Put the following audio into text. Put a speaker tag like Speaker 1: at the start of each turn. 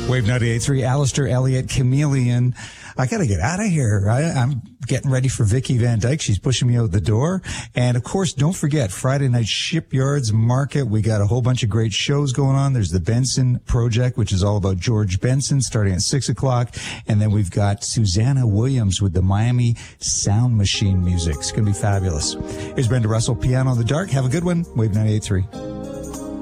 Speaker 1: Wave 98.3, Alistair Elliott, Chameleon. I got to get out of here. I'm getting ready for Vicky Van Dyke. She's pushing me out the door. And, of course, don't forget, Friday night Shipyards Market. We got a whole bunch of great shows going on. There's the Benson Project, which is all about George Benson, starting at 6 o'clock. And then we've got Susanna Williams with the Miami Sound Machine music. It's going to be fabulous. Here's Brenda Russell, Piano in the Dark. Have a good one. Wave 98.3.